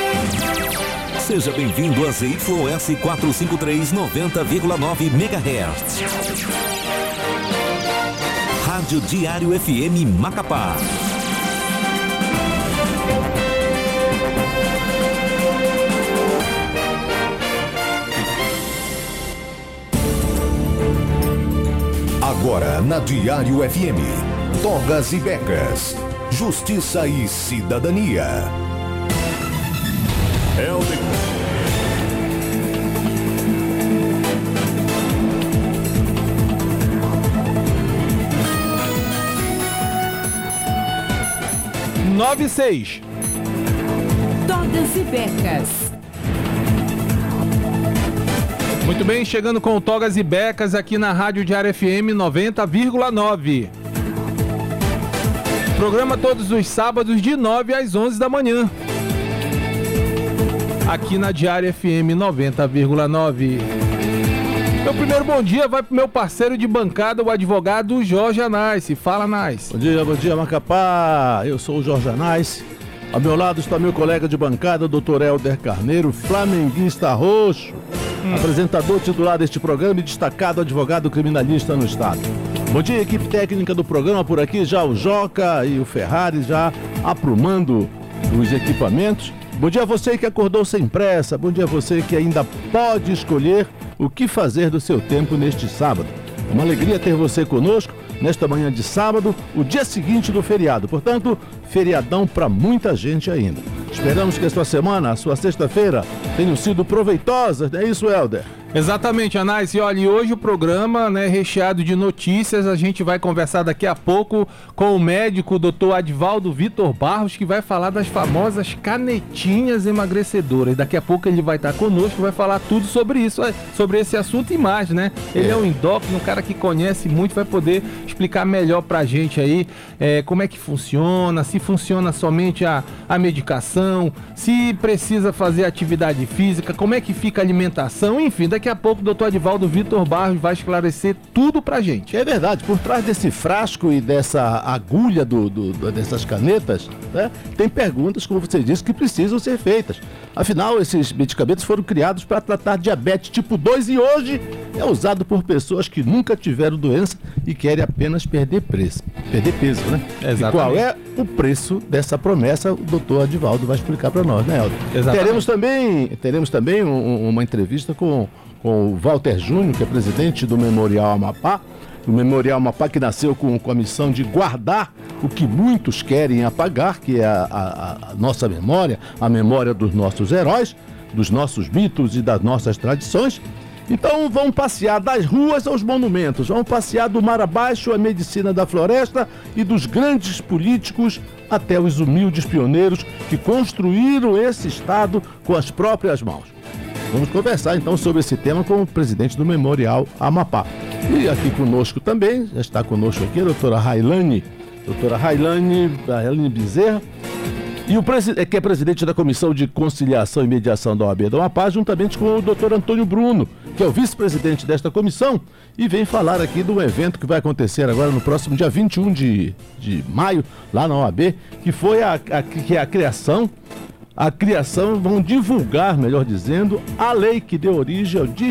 Seja bem-vindo a ZYS 453 90,9 MHz. Rádio Diário FM Macapá. Agora na Diário FM, Togas e Becas, Justiça e Cidadania. Helder. Nove seis. Togas e Becas. Muito bem, chegando com o Togas e Becas aqui na Rádio Diário FM 90,9. Programa todos os sábados de 9 às 11 da manhã. Aqui na Diário FM 90,9. Meu primeiro bom dia vai pro meu parceiro de bancada, o advogado Jorge Anais. Fala, Anais. Bom dia, Macapá. Eu sou o Jorge Anais. Ao meu lado está meu colega de bancada, o Dr. Helder Carneiro, flamenguista roxo, apresentador titular deste programa e destacado advogado criminalista no estado. Bom dia, equipe técnica do programa, por aqui já o Joca e o Ferrari já aprumando os equipamentos. Bom dia a você que acordou sem pressa, bom dia a você que ainda pode escolher o que fazer do seu tempo neste sábado. É uma alegria ter você conosco nesta manhã de sábado, o dia seguinte do feriado. Portanto, feriadão para muita gente ainda. Esperamos que a sua semana, a sua sexta-feira, tenham sido proveitosas, não é isso, Helder? Exatamente, Anais. E olha, hoje o programa, recheado de notícias. A gente vai conversar daqui a pouco com o médico, o Dr. Advaldo Vitor Barros, que vai falar das famosas canetinhas emagrecedoras. Daqui a pouco ele vai estar conosco, vai falar tudo sobre isso, sobre esse assunto e mais, né? Ele é um endócrino, um cara que conhece muito, vai poder explicar melhor pra gente aí como é que funciona, se funciona somente a medicação, se precisa fazer atividade física, como é que fica a alimentação, enfim, daqui a pouco o doutor Advaldo Vitor Barros vai esclarecer tudo pra gente. É verdade, por trás desse frasco e dessa agulha dessas canetas, né, tem perguntas, como você disse, que precisam ser feitas. Afinal, esses medicamentos foram criados para tratar diabetes tipo 2 e hoje é usado por pessoas que nunca tiveram doença e querem apenas perder peso, né? Exatamente. E qual é o preço dessa promessa? O doutor Advaldo vai explicar para nós, né, Helder? Exatamente. Teremos também uma entrevista com o Walter Júnior, que é presidente do Memorial Amapá. O Memorial Amapá que nasceu com a missão de guardar o que muitos querem apagar, que é a nossa memória, a memória dos nossos heróis, dos nossos mitos e das nossas tradições. Então vamos passear das ruas aos monumentos, vamos passear do mar abaixo à medicina da floresta e dos grandes políticos até os humildes pioneiros que construíram esse estado com as próprias mãos. Vamos conversar então sobre esse tema com o presidente do Memorial Amapá. E aqui conosco também, já está conosco aqui a doutora Railane Bezerra, que é presidente da Comissão de Conciliação e Mediação da OAB do Amapá, juntamente com o doutor Antônio Bruno, que é o vice-presidente desta comissão, e vem falar aqui de um evento que vai acontecer agora no próximo dia 21 de maio, lá na OAB, que foi que é a criação, vão divulgar, melhor dizendo, a lei que deu origem ao